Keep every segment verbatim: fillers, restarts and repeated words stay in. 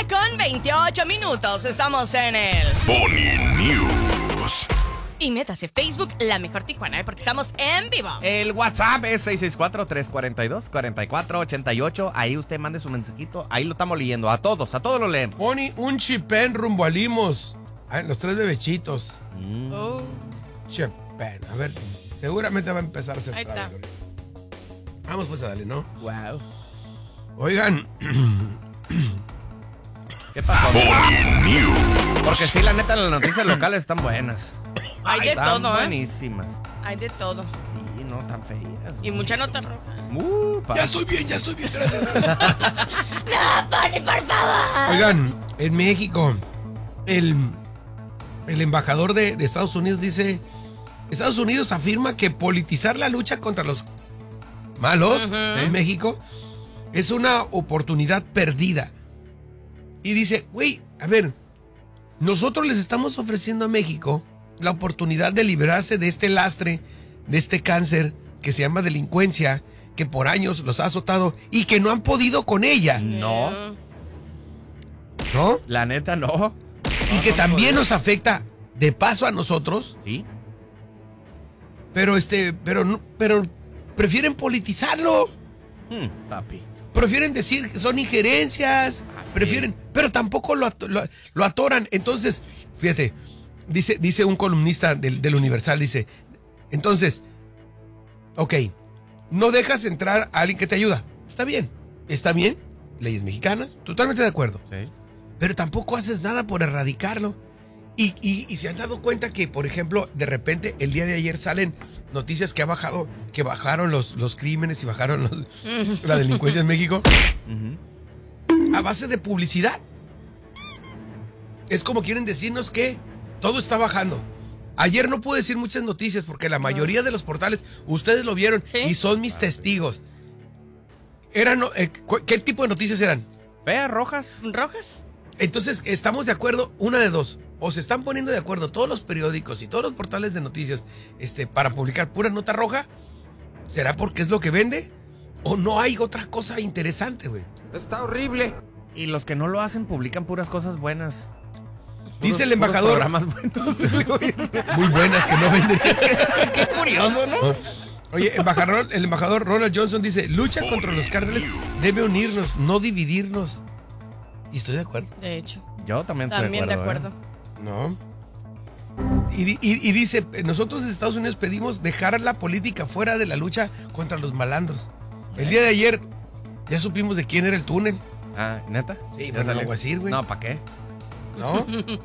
con veintiocho minutos. Estamos en el Pony News. Y métase Facebook, La Mejor Tijuana, ¿eh? Porque estamos en vivo. El WhatsApp es seis seis cuatro, tres cuatro dos, cuatro cuatro ocho ocho. Ahí usted mande su mensajito. Ahí lo estamos leyendo. A todos, a todos lo leemos. Pony, un chipén rumbo a Limos. Ah, los tres bebechitos. Mm. Oh. Chipén. A ver, seguramente va a empezar a hacer Ahí está. tráfico. Vamos pues a darle, ¿no? Wow. Oigan. ¿Qué pasó? Pony News. Porque sí, la neta, las noticias locales están buenas. Hay de Están todo, ¿eh? buenísimas. Hay de todo. Y no tan feas. Y mucha nota roja. Uh, pa- Ya estoy bien, ya estoy bien, gracias. ¡No, Pony, por favor! Oigan, en México, el, el embajador de, de Estados Unidos dice, Estados Unidos afirma que politizar la lucha contra los malos Ujú. en México es una oportunidad perdida. Y dice, güey, a ver, nosotros les estamos ofreciendo a México la oportunidad de liberarse de este lastre, de este cáncer que se llama delincuencia, que por años los ha azotado y que no han podido con ella, No, ¿no? la neta no. Y que también nos afecta de paso a nosotros, Sí. pero este, pero no, pero prefieren politizarlo, Hmm, papi. prefieren decir que son injerencias, prefieren, pero tampoco lo, ato- lo, lo atoran. Entonces, fíjate, dice, dice un columnista del, del Universal, dice, entonces, ok, no dejas entrar a alguien que te ayuda, está bien, está bien, leyes mexicanas, totalmente de acuerdo. Sí. Pero tampoco haces nada por erradicarlo. Y, y, y se han dado cuenta que, por ejemplo, de repente el día de ayer salen noticias que ha bajado, que bajaron los, los crímenes y bajaron los- la delincuencia en México Ujú. a base de publicidad. Es como quieren decirnos que todo está bajando. Ayer no pude decir muchas noticias porque la mayoría de los portales, ustedes lo vieron ¿Sí? y son mis testigos. Eran, eh, cu- ¿qué tipo de noticias eran? Feas, rojas. ¿Rojas? Entonces, estamos de acuerdo, una de dos. O se están poniendo de acuerdo todos los periódicos y todos los portales de noticias este, para publicar pura nota roja. ¿Será porque es lo que vende? ¿O no hay otra cosa interesante, güey? Está horrible. Y los que no lo hacen publican puras cosas buenas. Dice el Puros- puros embajador. Programas buenos del gobierno. Muy buenas que no venden. Qué curioso, ¿no? Oye, embajador, el embajador Ronald Johnson dice, lucha contra los cárteles debe unirnos, no dividirnos. Y estoy de acuerdo. De hecho. Yo también estoy También de de acuerdo. acuerdo. No. Y, di- y- y dice, nosotros en Estados Unidos pedimos dejar la política fuera de la lucha contra los malandros. El día de ayer ya supimos de quién era el túnel, ¿eh? Ah, ¿neta? Sí, ¿Ya pero no salió? lo voy a decir, güey. No, ¿para qué? ¿no?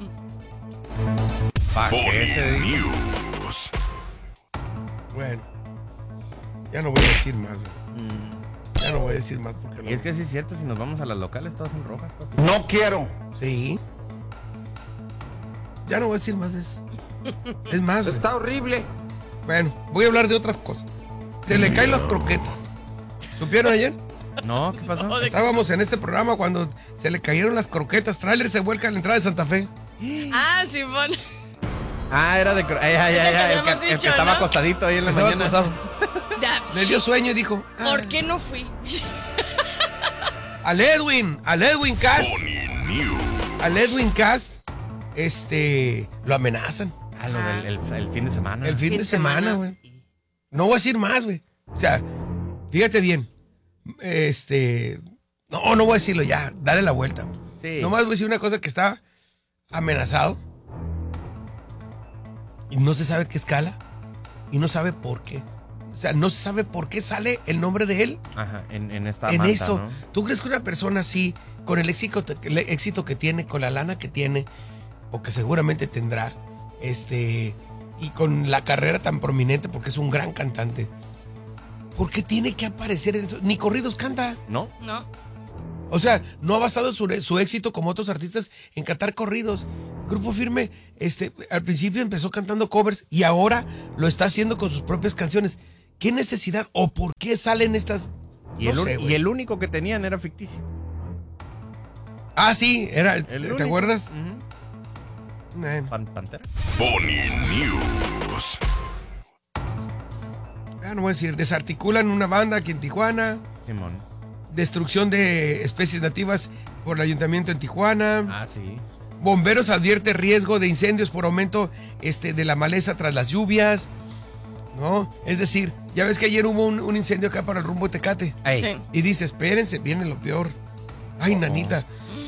¿Para qué se Pony dice? News. Bueno, ya no voy a decir más, güey. Mm. Ya no voy a decir más porque no. Y es que sí es cierto, si nos vamos a las locales, todas son rojas, papi. No quiero. Sí. Ya no voy a decir más de eso. Es más, güey. Está horrible. Bueno, voy a hablar de otras cosas. Se le caen las croquetas. ¿Supieron ayer? No, ¿qué pasó? No, de- Estábamos en este programa cuando se le cayeron las croquetas. Trailer se vuelca a la entrada de Santa Fe. Ah, Simón. Ah, era de... cro- Ay, ay, ay, ay, el, que, habíamos el que dicho, estaba ¿no? acostadito ahí en la Estaba mañana. acostado. Ya, Le dio sueño y dijo, ah, ¿por qué no fui? al Edwin, al Edwin Cass, Pony News. al Edwin Cass, este, lo amenazan. Ah, lo del el, el fin de semana. El fin, Fin de de semana, semana. güey. No voy a decir más, güey. O sea, fíjate bien. Este, no, no voy a decirlo ya. Dale la vuelta, güey. Sí. Nomás voy a decir una cosa que está amenazado. Y no se sabe qué escala. Y no sabe por qué. O sea, no se sabe por qué sale el nombre de él Ajá, en, en esta en manta, esto. ¿no? ¿Tú crees que una persona así, con el éxito, el éxito que tiene, con la lana que tiene, o que seguramente tendrá, este, y con la carrera tan prominente, porque es un gran cantante, ¿por qué tiene que aparecer en eso? Ni corridos canta. ¿No? No. O sea, no ha basado su, su éxito como otros artistas en cantar corridos. Grupo Firme, este, al principio empezó cantando covers y ahora lo está haciendo con sus propias canciones. ¿Qué necesidad o por qué salen estas? Y, No el, un- sé, y güey. el único que tenían era ficticio. Ah, sí, era. El ¿Te único. acuerdas? Ujú. Bueno, Pan- Pantera. Pony News. ya no voy a decir. Desarticulan una banda aquí en Tijuana. Simón. destrucción de especies nativas por el ayuntamiento en Tijuana. Ah, sí. Bomberos advierte riesgo de incendios por aumento este, de la maleza tras las lluvias. ¿No? Es decir, ya ves que ayer hubo un, un incendio acá para el rumbo de Tecate. Ey. Sí. Y dice, espérense, viene lo peor. Ay, Oh. nanita.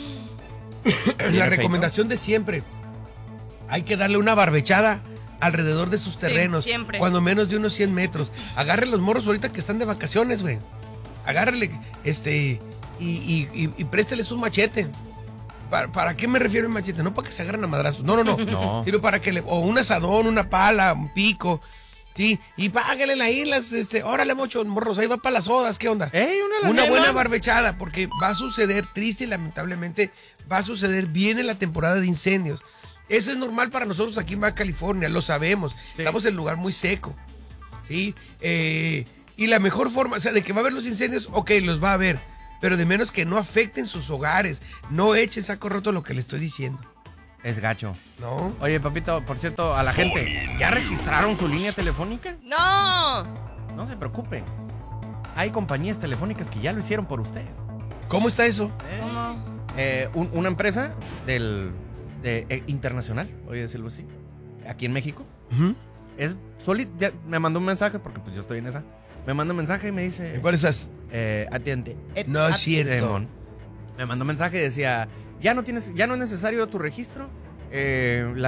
¿Tiene La efecto? recomendación de siempre. Hay que darle una barbechada alrededor de sus terrenos. siempre. Cuando menos de unos cien metros. Agarre los morros ahorita que están de vacaciones, güey. Agárrele, este, y, y, y, y présteles un machete. ¿Para, ¿Para qué me refiero el machete? No para que se agarren a madrazos. No, no, no. No. Sino para que le, o un asadón, una pala, un pico. Sí, y págale las islas, este, órale, mocho, morros, ahí va para las sodas, ¿qué onda? Ey, una, Una lana. buena barbechada, porque va a suceder, triste y lamentablemente, va a suceder, viene la temporada de incendios. Eso es normal para nosotros aquí en Baja California, lo sabemos. Sí. Estamos en un lugar muy seco, ¿sí? Eh, y la mejor forma, o sea, de que va a haber los incendios, ok, los va a haber, pero de menos que no afecten sus hogares, no echen saco roto lo que le estoy diciendo, Es gacho. ¿no? Oye, papito, por cierto, a la gente, ¿ya registraron su línea telefónica? No. No se preocupen. Hay compañías telefónicas que ya lo hicieron por usted. ¿Cómo está eso? ¿Cómo? Eh, un- una empresa del de, eh, internacional, voy a decirlo así, aquí en México. Ujú. Es soli- ya me mandó un mensaje, porque pues yo estoy en esa. Me mandó un mensaje y me dice, ¿En cuál estás? eh, atiende. Et- No es cierto. Atiende. Me mandó un mensaje y decía, ya no tienes, ya no es necesario tu registro. Eh, la-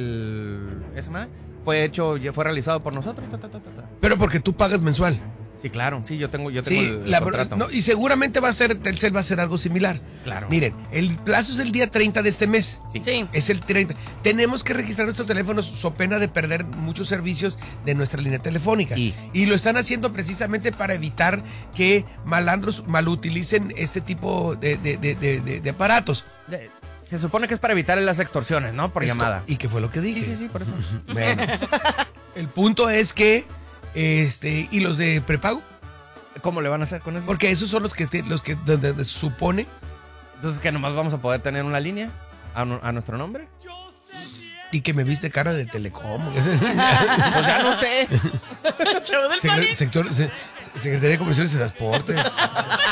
el, esa madre fue hecho, ya fue realizado por nosotros. Ta, ta, ta, ta, ta. Pero porque tú pagas mensual. Sí, claro, sí, yo tengo, yo tengo Sí, el, el la- contrato. no, y seguramente va a ser, Telcel va a hacer algo similar. Claro. Miren, el plazo es el día treinta de este mes. Sí. Sí. Es el treinta. Tenemos que registrar nuestros teléfonos, so pena de perder muchos servicios de nuestra línea telefónica. Y- Y lo están haciendo precisamente para evitar que malandros malutilicen este tipo de, de- de- de- de- de aparatos. De- Se supone que es para evitar las extorsiones, ¿no? Por Es llamada. co- ¿Y qué fue lo que dije? Sí, sí, sí, por eso. Bueno, el punto es que, este, ¿y los de prepago? ¿Cómo le van a hacer con eso? Porque esos son los que, te- los que donde se supone. Entonces, ¿que nomás vamos a poder tener una línea a, nu- a nuestro nombre? Y que me viste cara de Telecom. Pues ya no sé. Show del Secre- Panic. sector, se- Secretaría de Comunicaciones y Transportes.